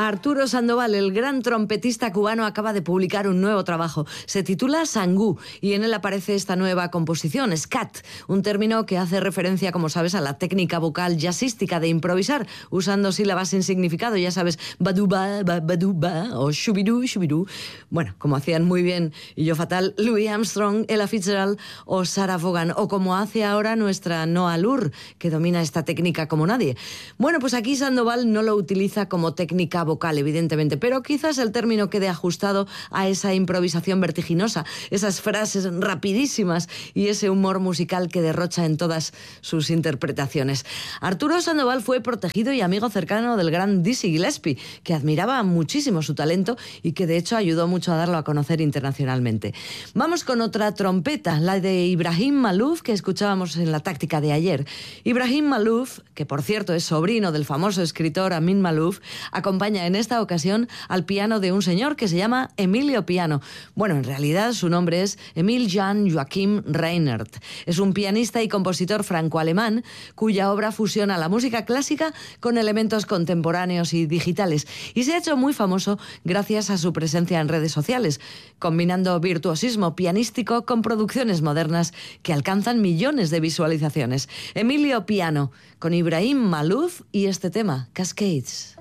Arturo Sandoval, el gran trompetista cubano, acaba de publicar un nuevo trabajo. Se titula Sangú y en él aparece esta nueva composición, scat, un término que hace referencia, como sabes, a la técnica vocal jazzística de improvisar, usando sílabas sin significado, ya sabes, baduba, baduba o shubidú, shubidú. Bueno, como hacían muy bien, y yo fatal, Louis Armstrong, Ella Fitzgerald o Sarah Vaughan, o como hace ahora nuestra Noa Lur, que domina esta técnica como nadie. Bueno, pues aquí Sandoval no lo utiliza como técnica vocal, evidentemente, pero quizás el término quede ajustado a esa improvisación vertiginosa, esas frases rapidísimas y ese humor musical que derrocha en todas sus interpretaciones. Arturo Sandoval fue protegido y amigo cercano del gran Dizzy Gillespie, que admiraba muchísimo su talento y que de hecho ayudó mucho a darlo a conocer internacionalmente. Vamos con otra trompeta, la de Ibrahim Malouf, que escuchábamos en la táctica de ayer. Ibrahim Malouf, que por cierto es sobrino del famoso escritor Amin Malouf, acompaña en esta ocasión al piano de un señor que se llama Emilio Piano. Bueno, en realidad su nombre es Emil Jan Joachim Reinert. Es un pianista y compositor franco-alemán cuya obra fusiona la música clásica con elementos contemporáneos y digitales, y se ha hecho muy famoso gracias a su presencia en redes sociales, combinando virtuosismo pianístico con producciones modernas que alcanzan millones de visualizaciones. Emilio Piano, con Ibrahim Malouf y este tema, Cascades.